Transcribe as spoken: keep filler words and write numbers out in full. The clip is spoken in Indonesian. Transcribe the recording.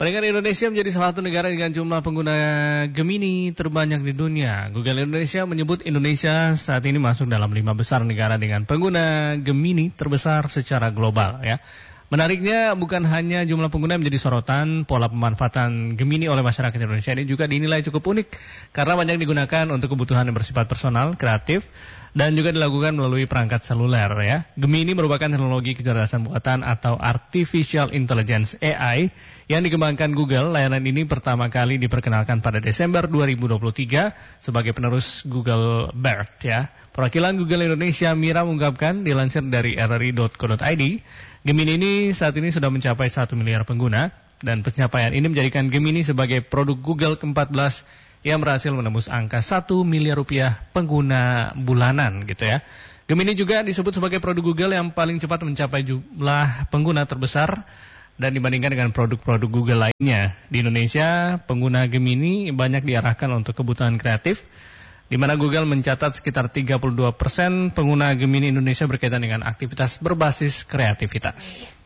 Peringkat Indonesia menjadi salah satu negara dengan jumlah pengguna Gemini terbanyak di dunia. Google Indonesia menyebut Indonesia saat ini masuk dalam lima besar negara dengan pengguna Gemini terbesar secara global. Ya. Menariknya bukan hanya jumlah pengguna yang menjadi sorotan, pola pemanfaatan Gemini oleh masyarakat Indonesia ini juga dinilai cukup unik karena banyak digunakan untuk kebutuhan yang bersifat personal, kreatif, dan juga dilakukan melalui perangkat seluler. Ya. Gemini merupakan teknologi kecerdasan buatan atau Artificial Intelligence A I yang dikembangkan Google. Layanan ini pertama kali diperkenalkan pada Desember dua ribu dua puluh tiga sebagai penerus Google Bard. Ya. Perwakilan Google Indonesia Mira mengungkapkan, dilansir dari r r i dot co dot i d, Gemini ini saat ini sudah mencapai satu miliar pengguna, dan pencapaian ini menjadikan Gemini sebagai produk Google keempat belas yang berhasil menembus angka satu miliar rupiah pengguna bulanan gitu ya. Gemini juga disebut sebagai produk Google yang paling cepat mencapai jumlah pengguna terbesar dan dibandingkan dengan produk-produk Google lainnya. Di Indonesia, pengguna Gemini banyak diarahkan untuk kebutuhan kreatif, di mana Google mencatat sekitar tiga puluh dua persen pengguna Gemini Indonesia berkaitan dengan aktivitas berbasis kreativitas.